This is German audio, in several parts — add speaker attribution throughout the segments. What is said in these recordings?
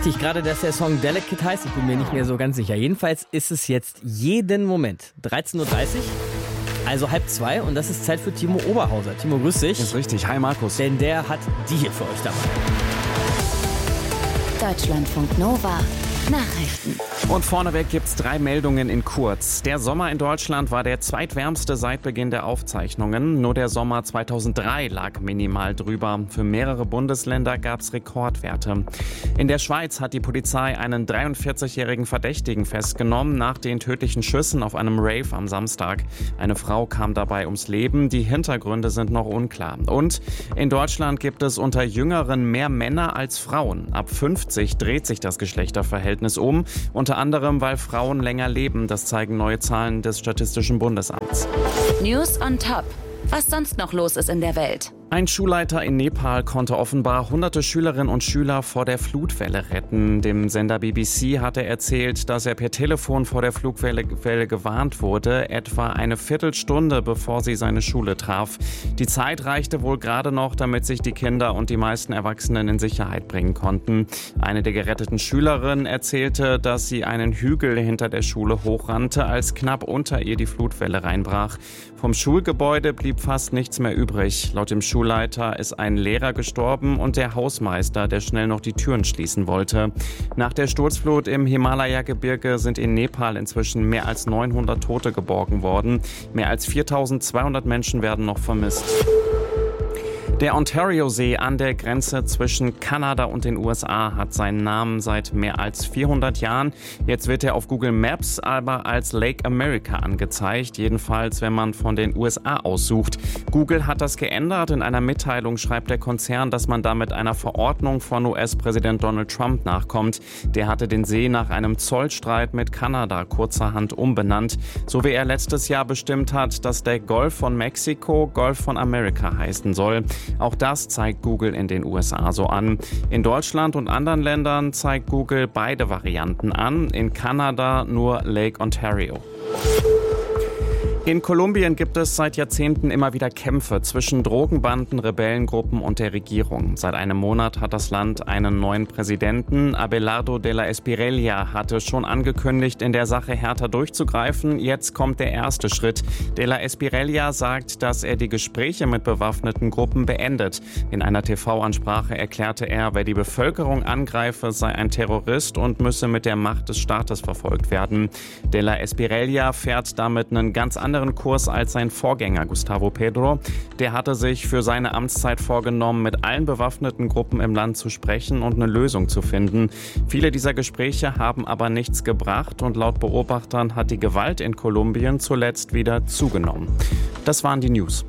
Speaker 1: richtig, gerade dass der Song Delicate heißt, ich bin mir nicht mehr so ganz sicher. Jedenfalls ist es jetzt jeden Moment 13.30 Uhr, also 1:30 und das ist Zeit für Timo Oberhauser. Timo, grüß dich.
Speaker 2: Ist richtig. Hi Markus.
Speaker 1: Denn der hat die hier für euch dabei.
Speaker 3: Deutschlandfunk Nova Nachrichten.
Speaker 2: Und vorneweg gibt's 3 Meldungen in kurz. Der Sommer in Deutschland war der zweitwärmste seit Beginn der Aufzeichnungen. Nur der Sommer 2003 lag minimal drüber. Für mehrere Bundesländer gab's Rekordwerte. In der Schweiz hat die Polizei einen 43-jährigen Verdächtigen festgenommen nach den tödlichen Schüssen auf einem Rave am Samstag. Eine Frau kam dabei ums Leben. Die Hintergründe sind noch unklar. Und in Deutschland gibt es unter Jüngeren mehr Männer als Frauen. Ab 50 dreht sich das Geschlechterverhältnis um, unter anderem, weil Frauen länger leben. Das zeigen neue Zahlen des Statistischen Bundesamts.
Speaker 3: News on top. Was sonst noch los ist in der Welt?
Speaker 2: Ein Schulleiter in Nepal konnte offenbar hunderte Schülerinnen und Schüler vor der Flutwelle retten. Dem Sender BBC hat er erzählt, dass er per Telefon vor der Flutwelle gewarnt wurde, etwa eine Viertelstunde bevor sie seine Schule traf. Die Zeit reichte wohl gerade noch, damit sich die Kinder und die meisten Erwachsenen in Sicherheit bringen konnten. Eine der geretteten Schülerinnen erzählte, dass sie einen Hügel hinter der Schule hochrannte, als knapp unter ihr die Flutwelle reinbrach. Vom Schulgebäude blieb fast nichts mehr übrig. Laut dem Schulleiter ist ein Lehrer gestorben und der Hausmeister, der schnell noch die Türen schließen wollte. Nach der Sturzflut im Himalaya-Gebirge sind in Nepal inzwischen mehr als 900 Tote geborgen worden. Mehr als 4.200 Menschen werden noch vermisst. Der Ontario-See an der Grenze zwischen Kanada und den USA hat seinen Namen seit mehr als 400 Jahren. Jetzt wird er auf Google Maps aber als Lake America angezeigt, jedenfalls wenn man von den USA aussucht. Google hat das geändert. In einer Mitteilung schreibt der Konzern, dass man damit einer Verordnung von US-Präsident Donald Trump nachkommt. Der hatte den See nach einem Zollstreit mit Kanada kurzerhand umbenannt, so wie er letztes Jahr bestimmt hat, dass der Golf von Mexiko Golf von Amerika heißen soll. Auch das zeigt Google in den USA so an. In Deutschland und anderen Ländern zeigt Google beide Varianten an. In Kanada nur Lake Ontario. In Kolumbien gibt es seit Jahrzehnten immer wieder Kämpfe zwischen Drogenbanden, Rebellengruppen und der Regierung. Seit einem Monat hat das Land einen neuen Präsidenten. Abelardo de la Espriella hatte schon angekündigt, in der Sache härter durchzugreifen. Jetzt kommt der erste Schritt. De la Espriella sagt, dass er die Gespräche mit bewaffneten Gruppen beendet. In einer TV-Ansprache erklärte er, wer die Bevölkerung angreife, sei ein Terrorist und müsse mit der Macht des Staates verfolgt werden. De la Espriella fährt damit einen ganz anderen Kurs als sein Vorgänger Gustavo Petro. Der hatte sich für seine Amtszeit vorgenommen, mit allen bewaffneten Gruppen im Land zu sprechen und eine Lösung zu finden. Viele dieser Gespräche haben aber nichts gebracht und laut Beobachtern hat die Gewalt in Kolumbien zuletzt wieder zugenommen. Das waren die News.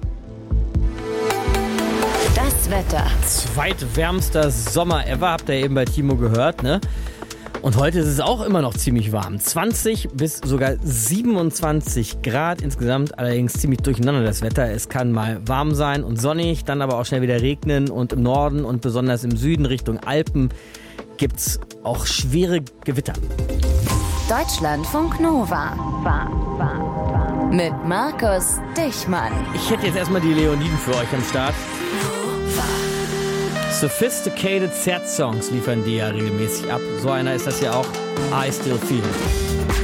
Speaker 3: Das Wetter.
Speaker 1: Zweitwärmster Sommer ever, habt ihr eben bei Timo gehört, ne? Und heute ist es auch immer noch ziemlich warm. 20 bis sogar 27 Grad insgesamt, allerdings ziemlich durcheinander das Wetter. Es kann mal warm sein und sonnig, dann aber auch schnell wieder regnen und im Norden und besonders im Süden Richtung Alpen gibt's auch schwere Gewitter.
Speaker 3: Deutschlandfunk Nova. Mit Markus Dichmann.
Speaker 1: Ich hätte jetzt erstmal die Leoniden für euch am Start. Sophisticated Sad Songs liefern die ja regelmäßig ab. So einer ist das ja auch. I Still Feel It.